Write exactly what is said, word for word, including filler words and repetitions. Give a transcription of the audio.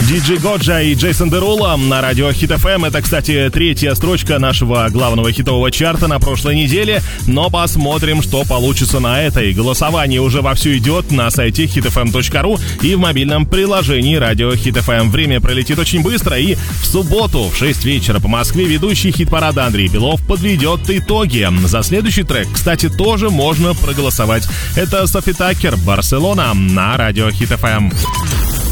Диджей Годжа и Джейсон Дерула на радио Хит эф эм. Это, кстати, третья строчка нашего главного хитового чарта на прошлой неделе. Но посмотрим, что получится на этой. Голосование уже вовсю идет на сайте хит эф эм точка ру и в мобильном приложении радио Хит эф эм. Время пролетит очень быстро, и в субботу в шесть вечера по Москве ведущий хит-парада Андрей Белов подведет итоги. За следующий трек, кстати, тоже можно проголосовать. Это Софи Таккер, «Барселона» на радио Хит эф эм.